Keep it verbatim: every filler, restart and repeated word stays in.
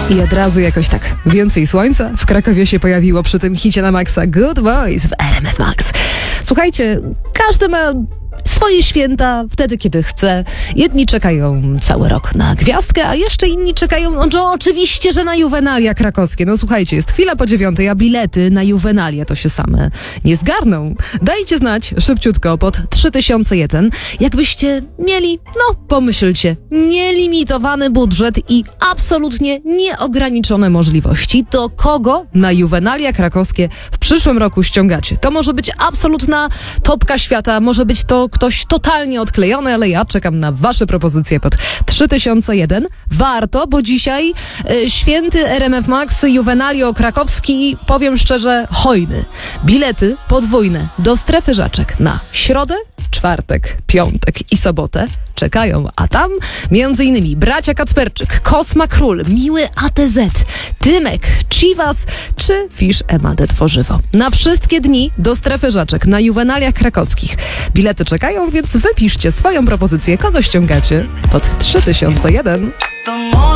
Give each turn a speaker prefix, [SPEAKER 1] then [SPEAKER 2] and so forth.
[SPEAKER 1] I od razu jakoś tak więcej słońca w Krakowie się pojawiło przy tym hicie na maksa Good Boys w R M F Max. Słuchajcie, każdy ma swoje święta wtedy, kiedy chce. Jedni czekają cały rok na gwiazdkę, a jeszcze inni czekają, no oczywiście, że na juwenalia krakowskie. No słuchajcie, jest chwila po dziewiątej, a bilety na juwenalia to się same nie zgarną. Dajcie znać szybciutko pod trzy tysiące jeden. Jakbyście mieli, no pomyślcie, nielimitowany budżet i absolutnie nieograniczone możliwości, to kogo na juwenalia krakowskie w przyszłym roku ściągacie? To może być absolutna topka świata, może być to ktoś totalnie odklejony, ale ja czekam na wasze propozycje pod trzy tysiące jeden. Warto, bo dzisiaj y, święty R M F Max Juvenalio krakowski, powiem szczerze, hojny. Bilety podwójne do strefy Żaczek na środę, czwartek, piątek i sobotę czekają, a tam między innymi bracia Kacperczyk, Kosma Król, Miły A T Z, Tymek, Chivas czy Fisz Emadę Tworzywo. Na wszystkie dni do strefy Żaczek na juwenaliach krakowskich. Bilety czekają, więc wypiszcie swoją propozycję, kogo ściągacie pod trzy tysiące jeden.